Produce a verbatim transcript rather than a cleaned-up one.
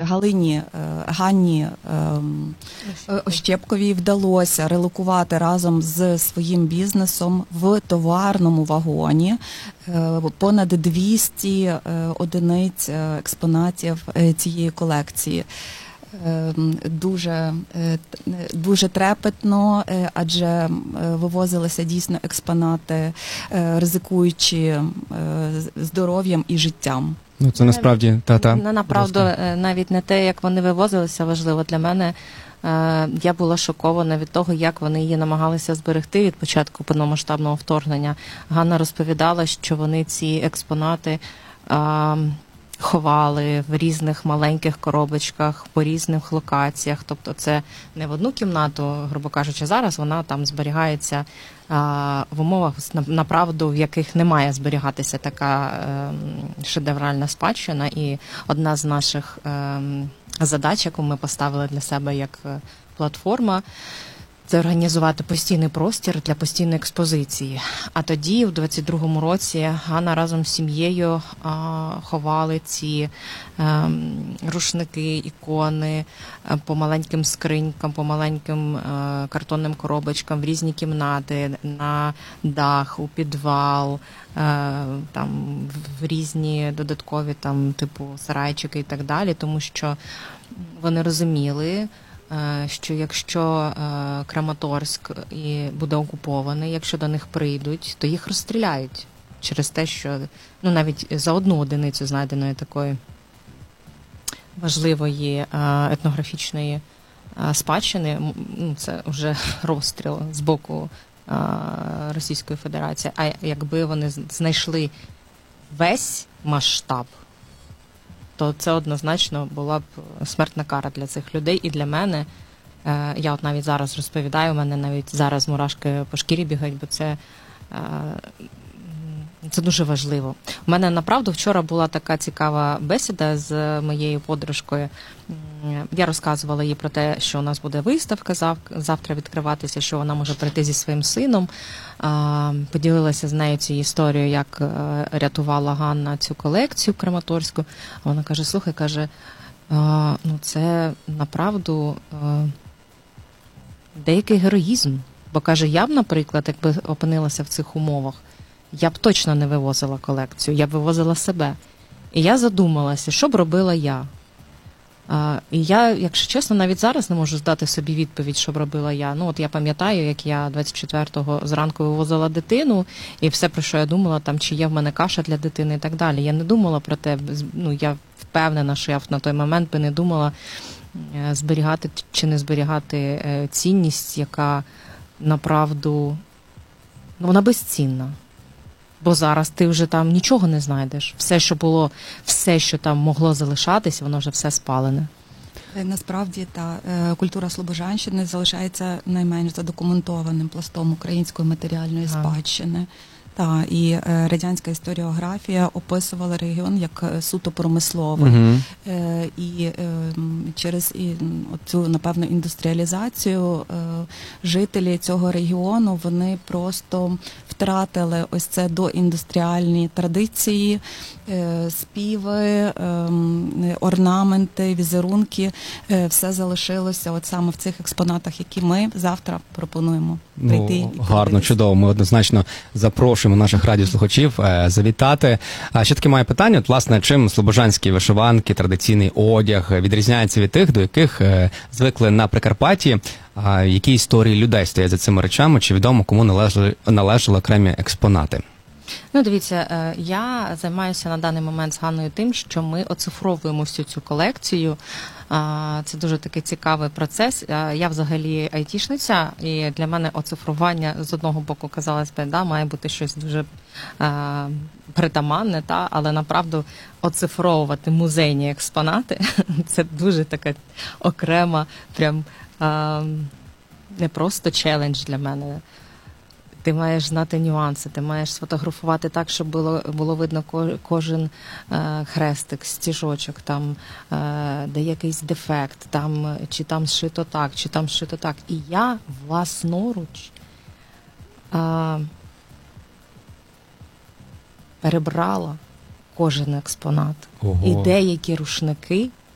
Галині, Ганні Ощепковій вдалося релокувати разом з своїм бізнесом в товарному вагоні понад двісті одиниць експонатів цієї колекції. Дуже, дуже трепетно, адже вивозилися дійсно експонати, ризикуючи здоров'ям і життям. Ну, це насправді, та-та. Направду, навіть не те, як вони вивозилися, важливо для мене. Я була шокована від того, як вони її намагалися зберегти від початку повномасштабного вторгнення. Ганна розповідала, що вони ці експонати ховали в різних маленьких коробочках, по різних локаціях. Тобто це не в одну кімнату, грубо кажучи, зараз вона там зберігається а, в умовах, направду, в яких не має зберігатися така е, шедевральна спадщина. І одна з наших е, задач, яку ми поставили для себе як платформа, це організувати постійний простір для постійної експозиції. А тоді, в двадцять другому році, Ганна разом з сім'єю а, ховали ці а, рушники, ікони а, по маленьким скринькам, по маленьким а, картонним коробочкам в різні кімнати, на дах, у підвал, а, там, в різні додаткові там, типу сарайчики і так далі, тому що вони розуміли, що якщо Краматорськ і буде окупований, якщо до них прийдуть, то їх розстріляють через те, що ну навіть за одну одиницю знайденої такої важливої етнографічної спадщини, ну, це вже розстріл з боку Російської Федерації. А якби вони знайшли весь масштаб, то це однозначно була б смертна кара для цих людей і для мене. Я от навіть зараз розповідаю, у мене навіть зараз мурашки по шкірі бігають, бо це, це дуже важливо. У мене, направду, вчора була така цікава бесіда з моєю подружкою. Я розказувала їй про те, що у нас буде виставка завтра відкриватися, що вона може прийти зі своїм сином. Поділилася з нею цією історією, як рятувала Ганна цю колекцію краматорську. Вона каже, слухай, каже, ну це направду деякий героїзм. Бо каже, я б, наприклад, якби опинилася в цих умовах, я б точно не вивозила колекцію, я б вивозила себе. І я задумалася, що б робила я. Uh, і я, якщо чесно, навіть зараз не можу здати собі відповідь, що б робила я. Ну, от я пам'ятаю, як я двадцять четвертого зранку вивозила дитину, і все, про що я думала, там, чи є в мене каша для дитини і так далі. Я не думала про те, ну, я впевнена, що я на той момент би не думала зберігати чи не зберігати цінність, яка, направду, ну, вона безцінна. Бо зараз ти вже там нічого не знайдеш. Все, що було, все, що там могло залишатись, воно вже все спалене. Насправді, та культура Слобожанщини залишається найменш задокументованим пластом української матеріальної ага. спадщини. Та, і радянська історіографія описувала регіон як суто промисловий. Uh-huh. Е, і е, через і, цю, напевно, індустріалізацію е, жителі цього регіону, вони просто втратили ось це доіндустріальні традиції, е, співи, е, орнаменти, візерунки. Е, все залишилося от саме в цих експонатах, які ми завтра пропонуємо прийти. Ну, гарно, чудово. Ми однозначно запрошуємо наших радіослухачів е, завітати. А ще таке має питання, от, власне, чим слобожанські вишиванки, традиційний одяг відрізняється від тих, до яких е, звикли на Прикарпатті? А які історії людей стоять за цими речами? Чи відомо, кому належали, належали окремі експонати? Ну, дивіться, я займаюся на даний момент з Ганною тим, що ми оцифровуємо всю цю колекцію. Це дуже такий цікавий процес. Я взагалі айтішниця, і для мене оцифрування з одного боку, казалось би, да, має бути щось дуже а, притаманне, та, але направду оцифровувати музейні експонати – це дуже така окрема, прям а, не просто челендж для мене. Ти маєш знати нюанси, ти маєш сфотографувати так, щоб було, було видно кожен е, хрестик, стіжочок, там, е, де якийсь дефект, там, чи там зшито так, чи там зшито так. І я власноруч е, перебрала кожен експонат. Ого. І деякі рушники